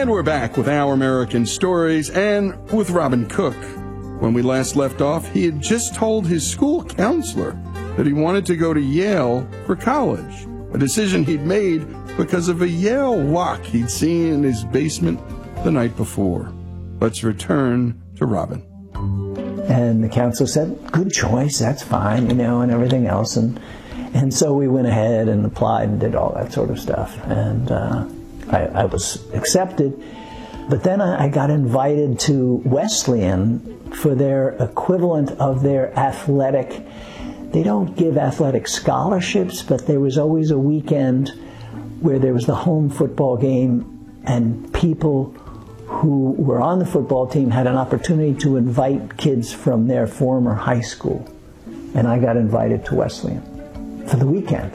And we're back with Our American Stories and with Robin Cook. When we last left off, he had just told his school counselor that he wanted to go to Yale for college, a decision he'd made because of a Yale lock he'd seen in his basement the night before. Let's return to Robin. And the counselor said, good choice, that's fine, and everything else. And so we went ahead and applied and did all that sort of stuff. And I was accepted. But then I got invited to Wesleyan for their equivalent of their athletic. They don't give athletic scholarships, but there was always a weekend where there was the home football game, and people who were on the football team had an opportunity to invite kids from their former high school. And I got invited to Wesleyan for the weekend.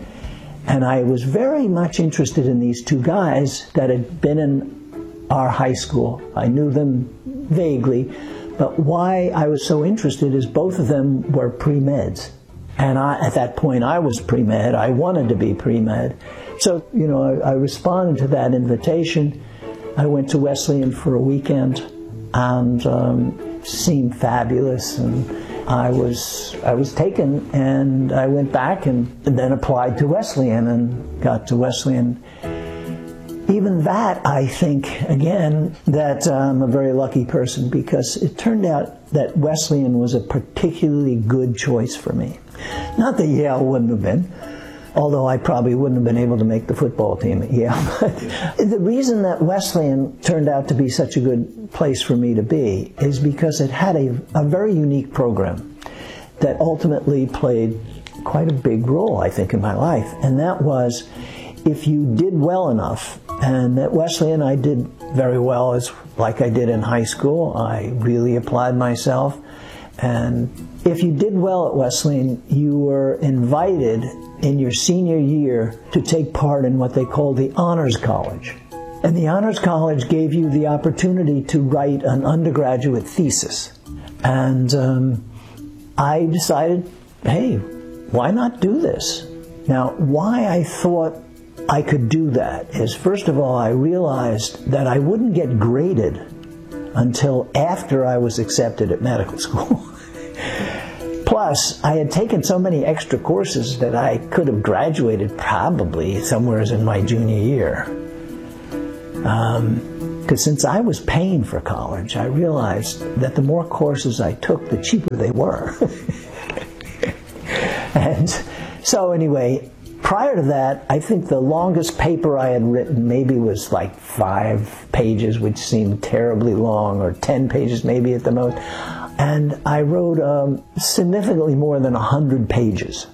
And I was very much interested in these two guys that had been in our high school. I knew them vaguely, but why I was so interested is both of them were pre-meds. And at that point I was pre-med. I wanted to be pre-med. So, I responded to that invitation. I went to Wesleyan for a weekend and seemed fabulous, and I was taken, and I went back and then applied to Wesleyan and got to Wesleyan. Even that, I think, again, that I'm a very lucky person, because it turned out that Wesleyan was a particularly good choice for me. Not that Yale wouldn't have been, although I probably wouldn't have been able to make the football team at Yale. But the reason that Wesleyan turned out to be such a good place for me to be is because it had a very unique program that ultimately played quite a big role, I think, in my life. And that was, if you did well enough, and at Wesleyan I did very well, like I did in high school. I really applied myself. And if you did well at Wesleyan, you were invited in your senior year to take part in what they called the Honors College. And the Honors College gave you the opportunity to write an undergraduate thesis. And I decided, hey, why not do this? Now, why I thought I could do that is, first of all, I realized that I wouldn't get graded until after I was accepted at medical school. Plus, I had taken so many extra courses that I could have graduated probably somewhere in my junior year. Because since I was paying for college, I realized that the more courses I took, the cheaper they were. And so anyway, prior to that, I think the longest paper I had written maybe was like 5 pages, which seemed terribly long, or 10 pages maybe at the most. And I wrote significantly more than 100 pages.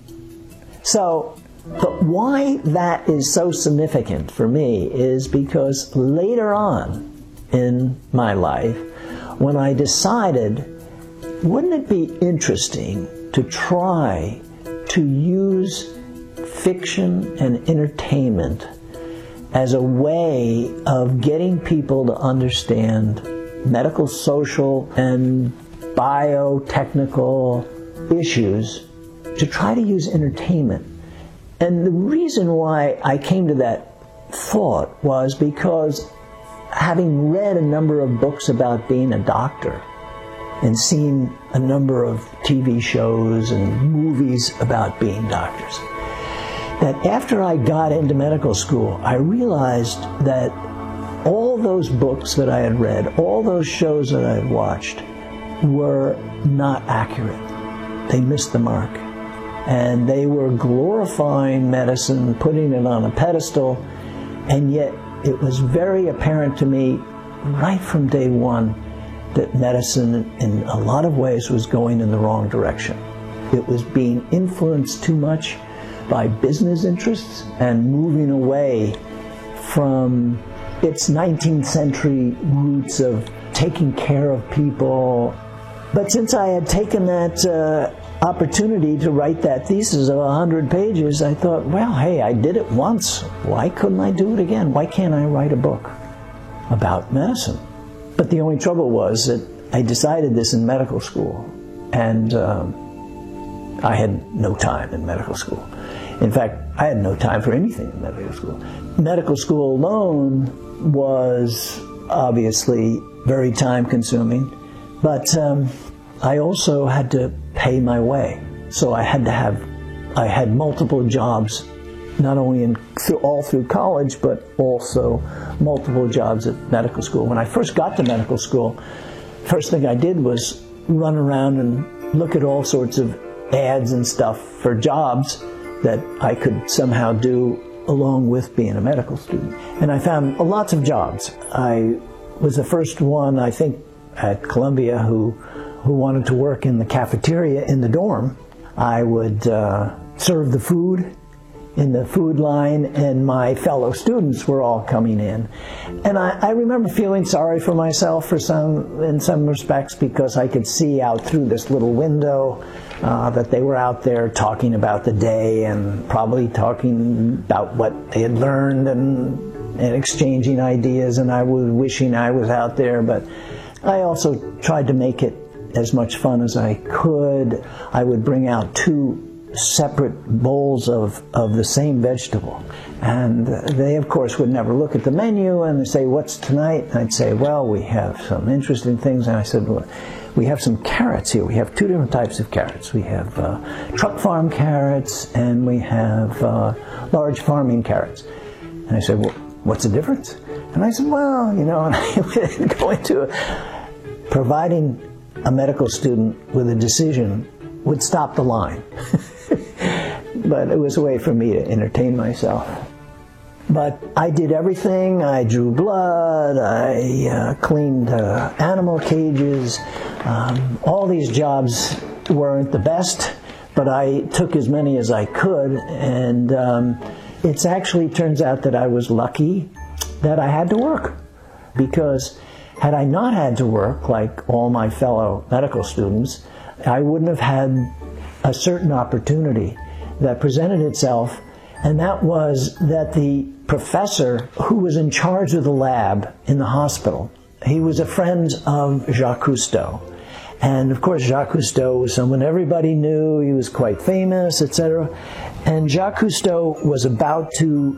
So, but why that is so significant for me is because later on in my life, when I decided, wouldn't it be interesting to try to use fiction and entertainment as a way of getting people to understand medical, social, and biotechnical issues, to try to use entertainment. And the reason why I came to that thought was because, having read a number of books about being a doctor and seen a number of TV shows and movies about being doctors, that after I got into medical school, I realized that all those books that I had read, all those shows that I had watched, were not accurate. They missed the mark. And they were glorifying medicine, putting it on a pedestal, and yet it was very apparent to me right from day one that medicine in a lot of ways was going in the wrong direction. It was being influenced too much by business interests and moving away from its 19th century roots of taking care of people. But since I had taken that opportunity to write that thesis of 100 pages, I thought, well, hey, I did it once. Why couldn't I do it again? Why can't I write a book about medicine? But the only trouble was that I decided this in medical school, and I had no time in medical school. In fact, I had no time for anything in medical school. Medical school alone was obviously very time-consuming, but I also had to pay my way. So I had multiple jobs, not only all through college, but also multiple jobs at medical school. When I first got to medical school, first thing I did was run around and look at all sorts of ads and stuff for jobs that I could somehow do along with being a medical student. And I found lots of jobs. I was the first one, I think, at Columbia who wanted to work in the cafeteria in the dorm. I would serve the food in the food line, and my fellow students were all coming in. And I remember feeling sorry for myself in some respects, because I could see out through this little window that they were out there talking about the day and probably talking about what they had learned and exchanging ideas, and I was wishing I was out there. But I also tried to make it as much fun as I could. I would bring out 2 separate bowls of the same vegetable, and they of course would never look at the menu and they'd say, "What's tonight?" And I'd say, "Well, we have some interesting things." And I said, "Well, we have some carrots here. We have 2 different types of carrots. We have truck farm carrots, and we have large farming carrots." And I said, "Well, what's the difference?" And I said, "Well, and I would go into providing a medical student with a decision would stop the line." But it was a way for me to entertain myself. But I did everything. I drew blood, I cleaned animal cages. All these jobs weren't the best, but I took as many as I could, and it actually turns out that I was lucky that I had to work, because had I not had to work like all my fellow medical students, I wouldn't have had a certain opportunity that presented itself, and that was that the professor who was in charge of the lab in the hospital, he was a friend of Jacques Cousteau. And of course Jacques Cousteau was someone everybody knew, he was quite famous, etc. And Jacques Cousteau was about to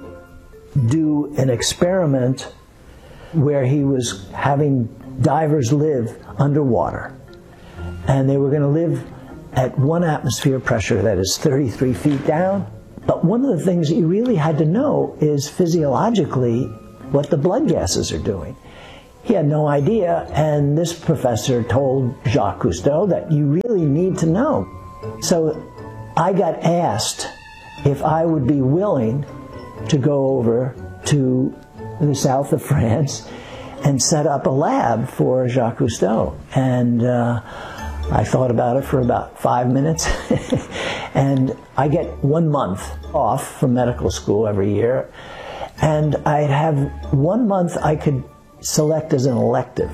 do an experiment where he was having divers live underwater. And they were going to live at 1 atmosphere pressure, that is 33 feet down. But one of the things that you really had to know is physiologically what the blood gases are doing. He had no idea, and this professor told Jacques Cousteau that you really need to know. So I got asked if I would be willing to go over to the south of France and set up a lab for Jacques Cousteau. And I thought about it for about 5 minutes, and I get 1 month off from medical school every year, and I'd have 1 month I could select as an elective.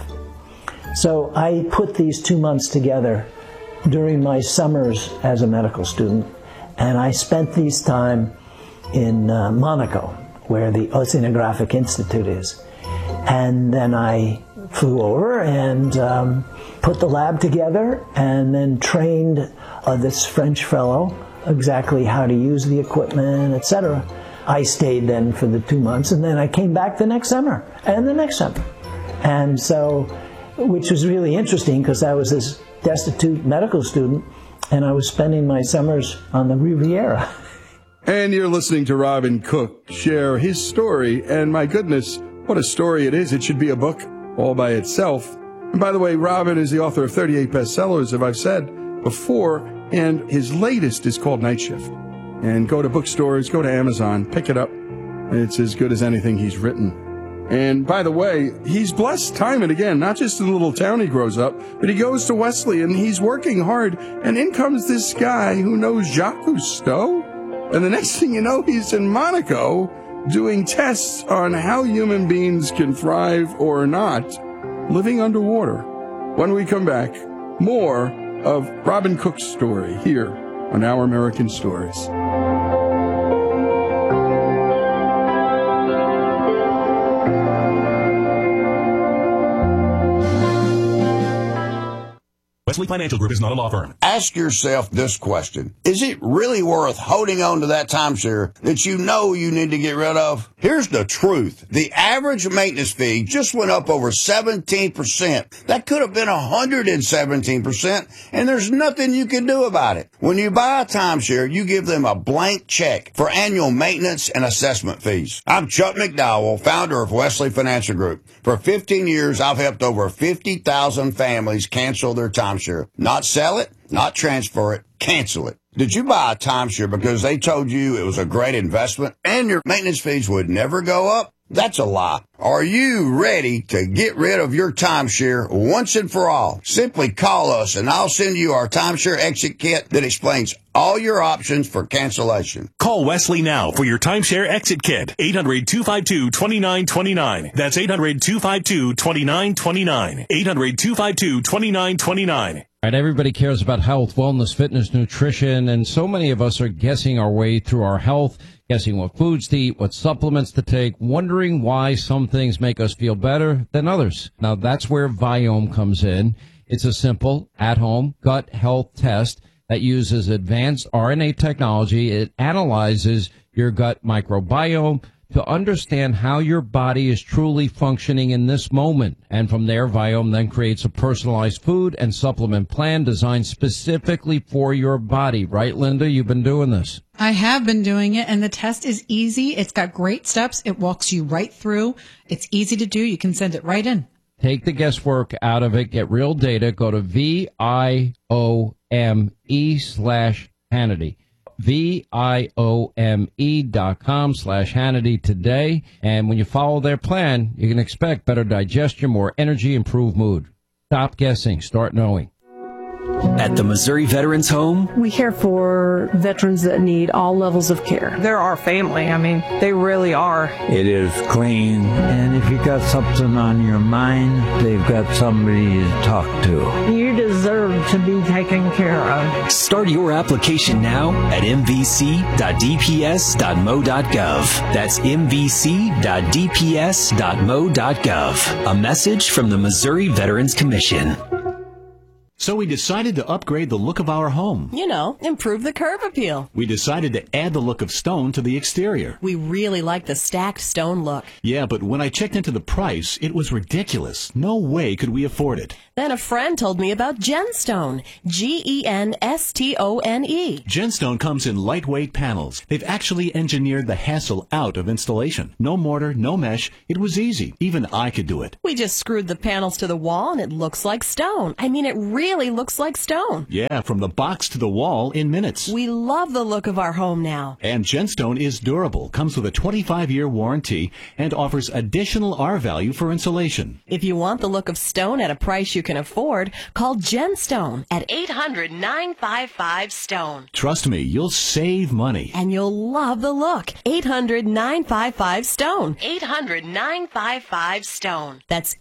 So I put these 2 months together during my summers as a medical student, and I spent these time in Monaco, where the Oceanographic Institute is. And then I flew over and put the lab together, and then trained this French fellow exactly how to use the equipment, etc. I stayed then for the 2 months, and then I came back the next summer, and the next summer. And so, which was really interesting, because I was this destitute medical student, and I was spending my summers on the Riviera. And you're listening to Robin Cook share his story, and my goodness, what a story it is. It should be a book all by itself. And by the way, Robin is the author of 38 bestsellers, as I've said before, and his latest is called Night Shift. And go to bookstores, go to Amazon, pick it up. It's as good as anything he's written. And by the way, he's blessed time and again, not just in the little town he grows up, but he goes to Wesley and he's working hard, and in comes this guy who knows Jacques Cousteau, and the next thing you know, he's in Monaco doing tests on how human beings can thrive or not living underwater. When we come back, more of Robin Cook's story here on Our American Stories. Wesley Financial Group is not a law firm. Ask yourself this question. Is it really worth holding on to that timeshare that you know you need to get rid of? Here's the truth. The average maintenance fee just went up over 17%. That could have been 117%, and there's nothing you can do about it. When you buy a timeshare, you give them a blank check for annual maintenance and assessment fees. I'm Chuck McDowell, founder of Wesley Financial Group. For 15 years, I've helped over 50,000 families cancel their timeshare. Not sell it, not transfer it, cancel it. Did you buy a timeshare because they told you it was a great investment and your maintenance fees would never go up? That's a lie. Are you ready to get rid of your timeshare once and for all? Simply call us and I'll send you our timeshare exit kit that explains all your options for cancellation. Call Wesley now for your timeshare exit kit. 800-252-2929. That's 800-252-2929. 800-252-2929. All right, everybody cares about health, wellness, fitness, nutrition, and so many of us are guessing our way through our health, guessing what foods to eat, what supplements to take, wondering why some things make us feel better than others. Now, that's where Viome comes in. It's a simple, at-home gut health test that uses advanced RNA technology. It analyzes your gut microbiome to understand how your body is truly functioning in this moment. And from there, Viome then creates a personalized food and supplement plan designed specifically for your body. Right, Linda? You've been doing this. I have been doing it, and the test is easy. It's got great steps. It walks you right through. It's easy to do. You can send it right in. Take the guesswork out of it. Get real data. Go to VIOME/Hannity. VIOME.com/Hannity today. And when you follow their plan, you can expect better digestion, more energy, improved mood. Stop guessing. Start knowing. At the Missouri Veterans Home, we care for veterans that need all levels of care. They're our family. I mean, they really are. It is clean, and if you got something on your mind, they've got somebody to talk to. You deserve to be taken care of. Start your application now at mvc.dps.mo.gov. That's mvc.dps.mo.gov. A message from the Missouri Veterans Commission. So we decided to upgrade the look of our home. You know, improve the curb appeal. We decided to add the look of stone to the exterior. We really like the stacked stone look. Yeah, but when I checked into the price, it was ridiculous. No way could we afford it. Then a friend told me about Genstone. Genstone. Genstone comes in lightweight panels. They've actually engineered the hassle out of installation. No mortar, no mesh. It was easy. Even I could do it. We just screwed the panels to the wall and it looks like stone. I mean, it really looks like stone. Yeah, from the box to the wall in minutes. We love the look of our home now. And Genstone is durable, comes with a 25-year warranty, and offers additional R-value for insulation. If you want the look of stone at a price you can afford, call Genstone at 800-955-STONE. Trust me, you'll save money. And you'll love the look. 800-955-STONE. 800-955-STONE. That's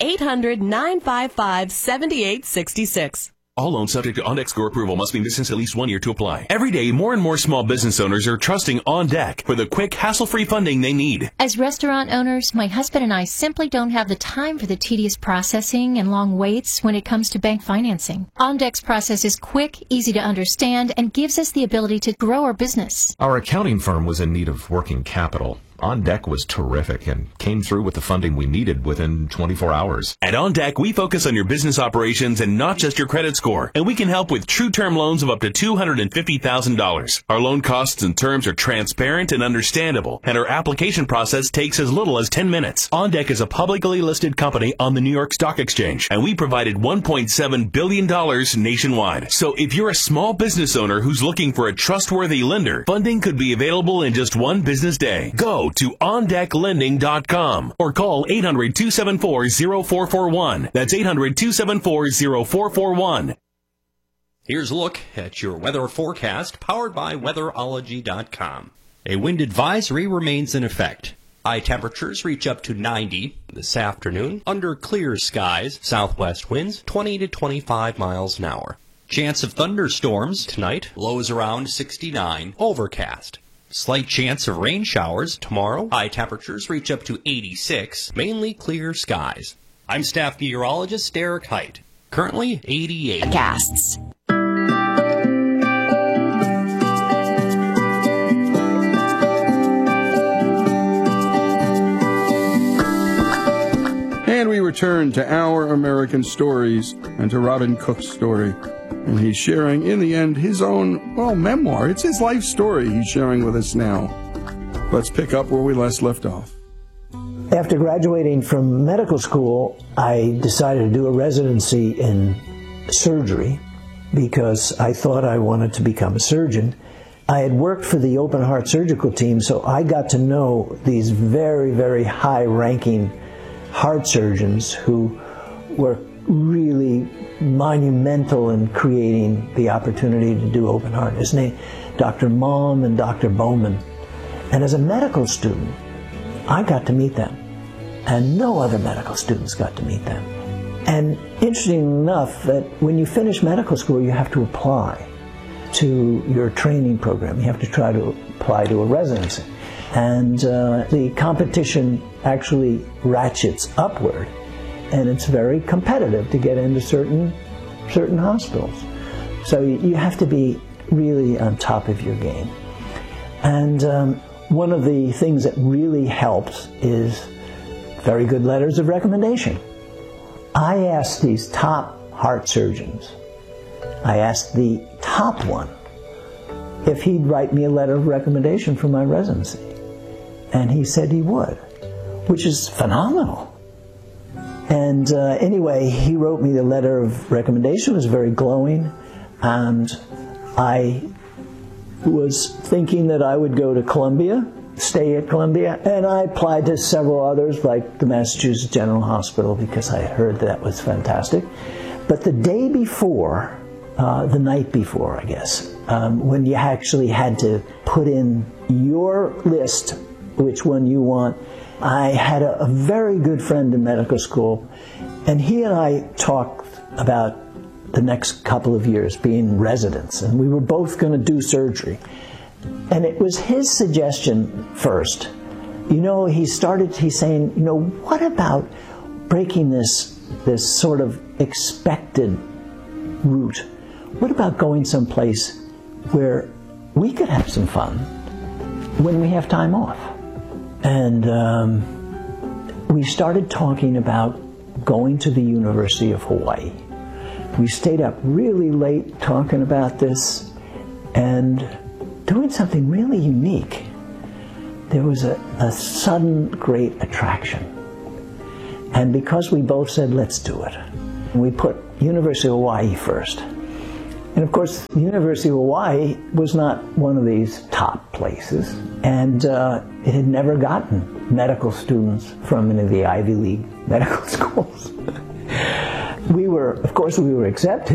800-955-7866. All loans subject to OnDeck score approval must be in business at least 1 year to apply. Every day, more and more small business owners are trusting OnDeck for the quick, hassle-free funding they need. As restaurant owners, my husband and I simply don't have the time for the tedious processing and long waits when it comes to bank financing. OnDeck's process is quick, easy to understand, and gives us the ability to grow our business. Our accounting firm was in need of working capital. OnDeck was terrific and came through with the funding we needed within 24 hours. At OnDeck, we focus on your business operations and not just your credit score. And we can help with true term loans of up to $250,000. Our loan costs and terms are transparent and understandable, and our application process takes as little as 10 minutes. OnDeck is a publicly listed company on the New York Stock Exchange, and we provided $1.7 billion nationwide. So if you're a small business owner who's looking for a trustworthy lender, funding could be available in just one business day. Go to OnDeckLending.com or call 800-274-0441. That's 800-274-0441. Here's a look at your weather forecast powered by Weatherology.com. A wind advisory remains in effect. High temperatures reach up to 90 this afternoon under clear skies, southwest winds 20 to 25 miles an hour. Chance of thunderstorms tonight, lows around 69, overcast. Slight chance of rain showers tomorrow. High temperatures reach up to 86, mainly clear skies. I'm staff meteorologist Derek Height. Currently 88. Podcasts. And we return to Our American Stories and to Robin Cook's story. And he's sharing, in the end, his own, memoir. It's his life story he's sharing with us now. Let's pick up where we last left off. After graduating from medical school, I decided to do a residency in surgery because I thought I wanted to become a surgeon. I had worked for the open heart surgical team, so I got to know these very, very high-ranking heart surgeons who were really monumental in creating the opportunity to do open heart. His name, Dr. Malm and Dr. Bowman. And as a medical student, I got to meet them. And no other medical students got to meet them. And interesting enough, that when you finish medical school, you have to apply to your training program. You have to try to apply to a residency. And the competition actually ratchets upward. And it's very competitive to get into certain hospitals. So you have to be really on top of your game. And one of the things that really helps is very good letters of recommendation. I asked these top heart surgeons, I asked the top one if he'd write me a letter of recommendation for my residency. And he said he would, which is phenomenal. And anyway, he wrote me the letter of recommendation. It was very glowing. And I was thinking that I would go to Columbia, stay at Columbia, and I applied to several others like the Massachusetts General Hospital because I heard that was fantastic. But the day before, the night before, I guess, when you actually had to put in your list, which one you want, I had a very good friend in medical school, and he and I talked about the next couple of years being residents, and we were both going to do surgery. And it was his suggestion first. He's saying, what about breaking this sort of expected route? What about going someplace where we could have some fun when we have time off? And we started talking about going to the University of Hawaii. We stayed up really late talking about this and doing something really unique. There was a sudden great attraction. And because we both said, let's do it, we put University of Hawaii first. And of course, the University of Hawaii was not one of these top places, and it had never gotten medical students from any of the Ivy League medical schools. We were accepted.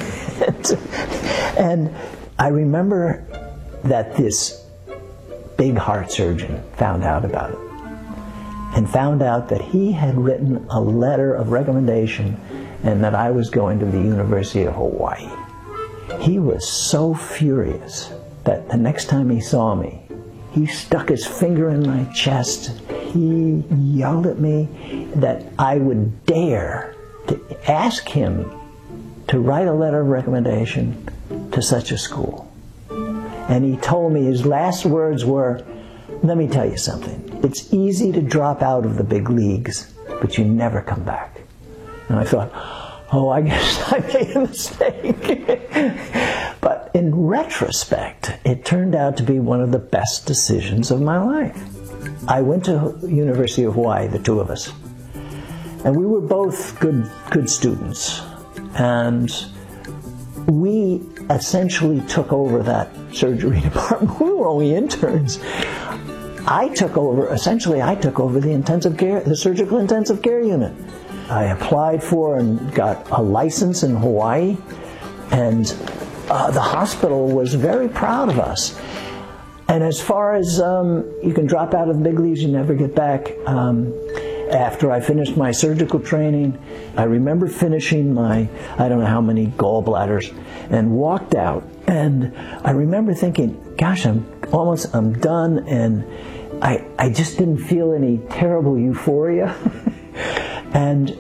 And I remember that this big heart surgeon found out about it, and found out that he had written a letter of recommendation and that I was going to the University of Hawaii. He was so furious that the next time he saw me, he stuck his finger in my chest. He yelled at me that I would dare to ask him to write a letter of recommendation to such a school. And he told me, his last words were, let me tell you something. It's easy to drop out of the big leagues, but you never come back. And I thought, I guess I made a mistake. But in retrospect, it turned out to be one of the best decisions of my life. I went to University of Hawaii, the two of us. And we were both good students. And we essentially took over that surgery department. We were only interns. I took over the intensive care, the surgical intensive care unit. I applied for and got a license in Hawaii, and the hospital was very proud of us. And as far as you can drop out of the big leagues, you never get back. After I finished my surgical training, I remember finishing my, I don't know how many gallbladders, and walked out. And I remember thinking, gosh, I'm done, and I just didn't feel any terrible euphoria. And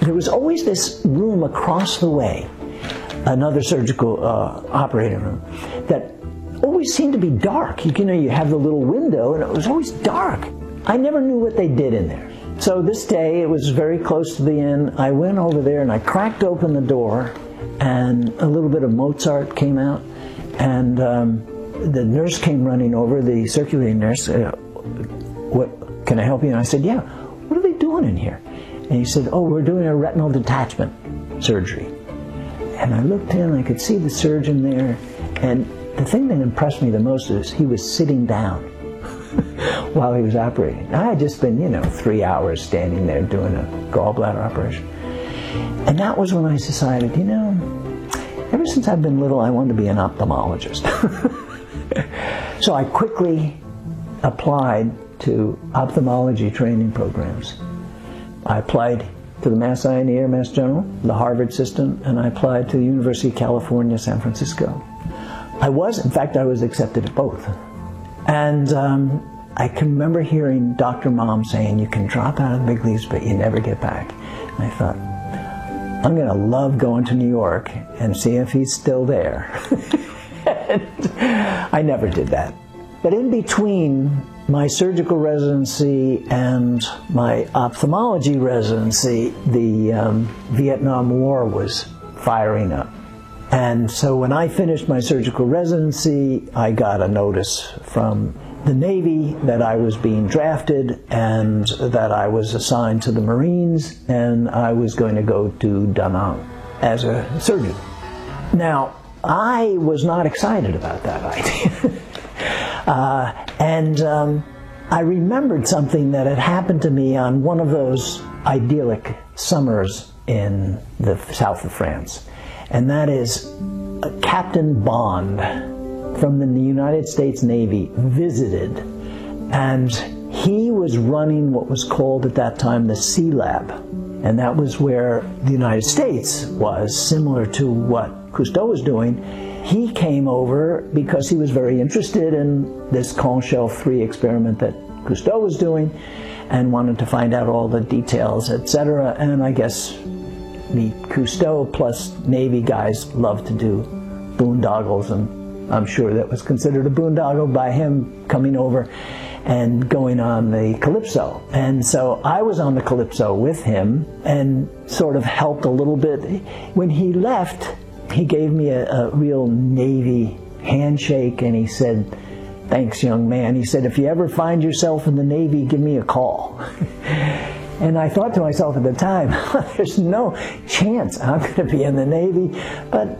there was always this room across the way, another surgical operating room, that always seemed to be dark. You know, you have the little window, and it was always dark. I never knew what they did in there. So this day, it was very close to the end. I went over there, and I cracked open the door, and a little bit of Mozart came out, and the nurse came running over, the circulating nurse. What, can I help you? And I said, yeah. What are they doing in here? And he said, oh, we're doing a retinal detachment surgery. And I looked in, I could see the surgeon there, and the thing that impressed me the most is he was sitting down while he was operating. I had just been, 3 hours standing there doing a gallbladder operation. And that was when I decided, ever since I've been little, I wanted to be an ophthalmologist. So I quickly applied to ophthalmology training programs. I applied to the Mass Eye and Ear, Mass General, the Harvard system, and I applied to the University of California, San Francisco. I was accepted at both. And I can remember hearing Dr. Mom saying, you can drop out of the big leagues, but you never get back. And I thought, I'm going to love going to New York and see if he's still there. I never did that. But in between my surgical residency and my ophthalmology residency, the Vietnam War was firing up. And so when I finished my surgical residency, I got a notice from the Navy that I was being drafted and that I was assigned to the Marines, and I was going to go to Da Nang as a surgeon. Now, I was not excited about that idea. I remembered something that had happened to me on one of those idyllic summers in the south of France. And that is Captain Bond from the United States Navy visited, and he was running what was called at that time the Sea Lab. And that was where the United States was, similar to what Cousteau was doing. He came over because he was very interested in this Conchelle 3 experiment that Cousteau was doing and wanted to find out all the details, etc. And I guess the Cousteau plus Navy guys loved to do boondoggles, and I'm sure that was considered a boondoggle by him coming over and going on the Calypso. And so I was on the Calypso with him and sort of helped a little bit. When he left, he gave me a real Navy handshake, and he said, thanks, young man. He said, if you ever find yourself in the Navy, give me a call. And I thought to myself at the time, there's no chance I'm going to be in the Navy, but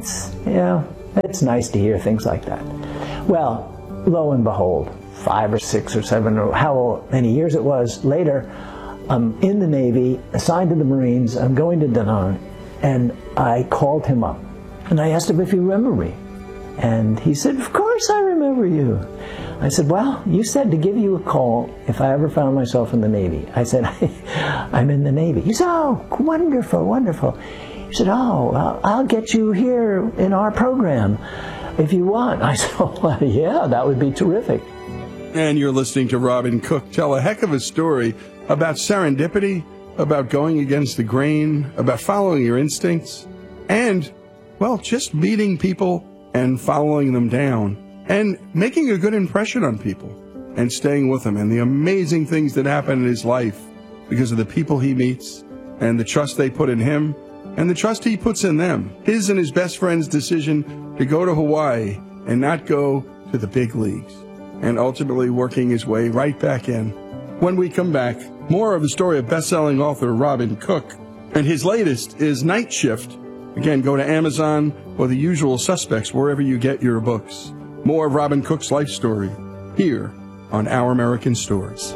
it's nice to hear things like that. Well, lo and behold, 5 or 6 or 7 or how many years it was later, I'm in the Navy, assigned to the Marines, I'm going to Da Nang, and I called him up. And I asked him if he remembered me. And he said, of course I remember you. I said, well, you said to give you a call if I ever found myself in the Navy. I said, I'm in the Navy. He said, oh, wonderful, wonderful. He said, oh, I'll get you here in our program if you want. I said, oh, well, yeah, that would be terrific. And you're listening to Robin Cook tell a heck of a story about serendipity, about going against the grain, about following your instincts, and, well, just meeting people and following them down and making a good impression on people and staying with them, and the amazing things that happen in his life because of the people he meets and the trust they put in him and the trust he puts in them. His and his best friend's decision to go to Hawaii and not go to the big leagues, and ultimately working his way right back in. When we come back, more of the story of best-selling author Robin Cook, and his latest is Night Shift. Again, go to Amazon or the usual suspects wherever you get your books. More of Robin Cook's life story here on Our American Stories.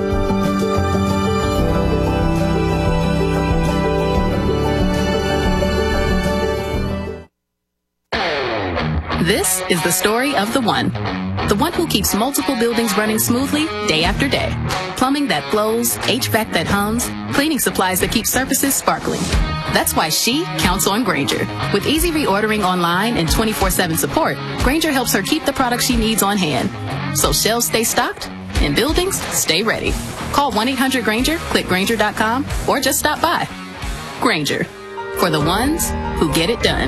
This is the story of the one who keeps multiple buildings running smoothly day after day. Plumbing that flows, HVAC that hums, cleaning supplies that keep surfaces sparkling. That's why she counts on Grainger. With easy reordering online and 24/7 support, Grainger helps her keep the products she needs on hand, so shelves stay stocked and buildings stay ready. Call 1-800-GRAINGER, click Grainger.com, or just stop by. Grainger, for the ones who get it done.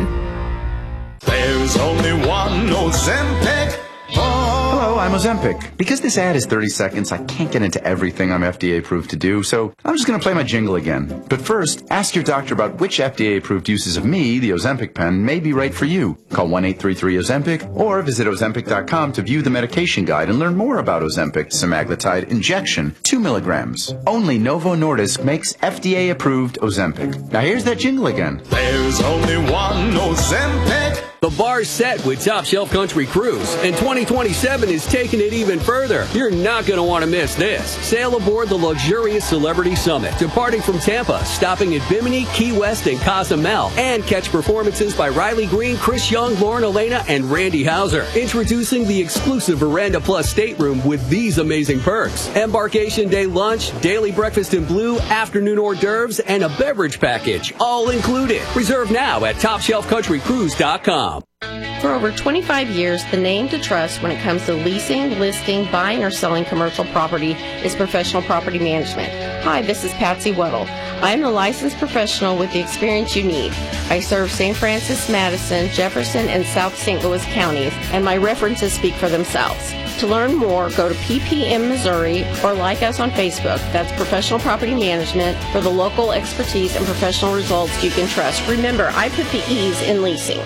There's only one Ozempic. Hello, I'm Ozempic. Because this ad is 30 seconds, I can't get into everything I'm FDA approved to do, so I'm just going to play my jingle again. But first, ask your doctor about which FDA approved uses of me, the Ozempic pen, may be right for you. Call 1-833-OZEMPIC or visit Ozempic.com to view the medication guide and learn more about Ozempic semaglutide injection, 2 milligrams. Only Novo Nordisk makes FDA approved Ozempic. Now here's that jingle again. There's only one Ozempic. The bar's set with Top Shelf Country Cruise, and 2027 is taking it even further. You're not going to want to miss this. Sail aboard the luxurious Celebrity Summit, departing from Tampa, stopping at Bimini, Key West, and Cozumel, and catch performances by Riley Green, Chris Young, Lauren Elena, and Randy Hauser. Introducing the exclusive Veranda Plus stateroom with these amazing perks. Embarkation day lunch, daily breakfast in blue, afternoon hors d'oeuvres, and a beverage package, all included. Reserve now at TopShelfCountryCruise.com. For over 25 years, the name to trust when it comes to leasing, listing, buying, or selling commercial property is Professional Property Management. Hi, this is Patsy Weddle. I am a licensed professional with the experience you need. I serve St. Francis, Madison, Jefferson, and South St. Louis counties, and my references speak for themselves. To learn more, go to PPM Missouri or like us on Facebook. That's Professional Property Management for the local expertise and professional results you can trust. Remember, I put the E's in leasing.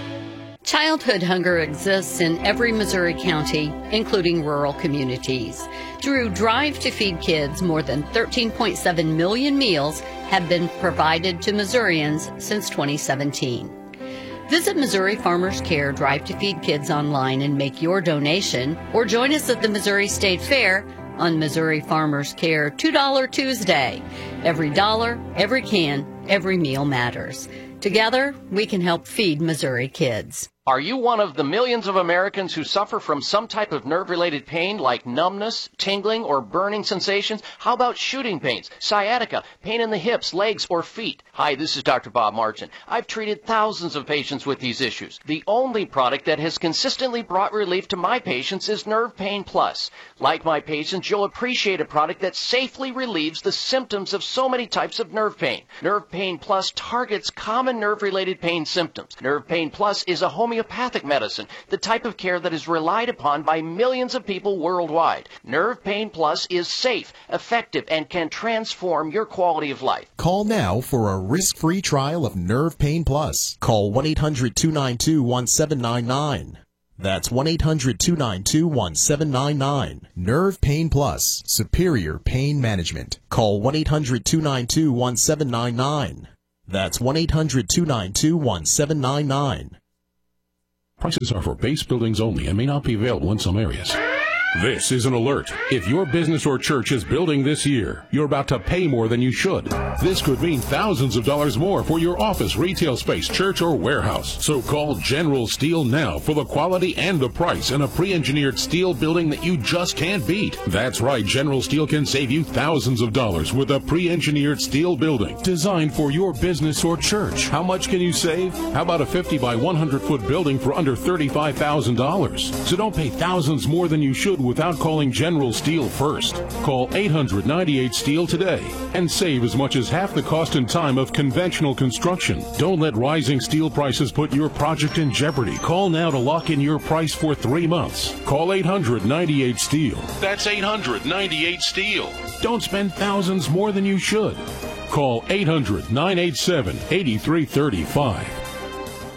Childhood hunger exists in every Missouri county, including rural communities. Through Drive to Feed Kids, more than 13.7 million meals have been provided to Missourians since 2017. Visit Missouri Farmers Care Drive to Feed Kids online and make your donation, or join us at the Missouri State Fair on Missouri Farmers Care $2 Tuesday. Every dollar, every can, every meal matters. Together, we can help feed Missouri kids. Are you one of the millions of Americans who suffer from some type of nerve-related pain like numbness, tingling, or burning sensations? How about shooting pains, sciatica, pain in the hips, legs, or feet? Hi, this is Dr. Bob Martin. I've treated thousands of patients with these issues. The only product that has consistently brought relief to my patients is Nerve Pain Plus. Like my patients, you'll appreciate a product that safely relieves the symptoms of so many types of nerve pain. Nerve Pain Plus targets common nerve-related pain symptoms. Nerve Pain Plus is a homeopathic medicine, the type of care that is relied upon by millions of people worldwide. Nerve Pain Plus is safe, effective, and can transform your quality of life. Call now for a risk-free trial of Nerve Pain Plus. Call 1-800-292-1799. That's 1-800-292-1799. Nerve Pain Plus, superior pain management. Call 1-800-292-1799. That's 1-800-292-1799. Prices are for base buildings only and may not be available in some areas. This is an alert. If your business or church is building this year, you're about to pay more than you should. This could mean thousands of dollars more for your office, retail space, church, or warehouse. So call General Steel now for the quality and the price in a pre-engineered steel building that you just can't beat. That's right, General Steel can save you thousands of dollars with a pre-engineered steel building designed for your business or church. How much can you save? How about a 50 by 100 foot building for under $35,000? So don't pay thousands more than you should without calling General Steel first. Call 800-98-STEEL today and save as much as half the cost and time of conventional construction. Don't let rising steel prices put your project in jeopardy. Call now to lock in your price for 3 months. Call 800-98-STEEL. That's 800-98-STEEL. Don't spend thousands more than you should. Call 800-987-8335.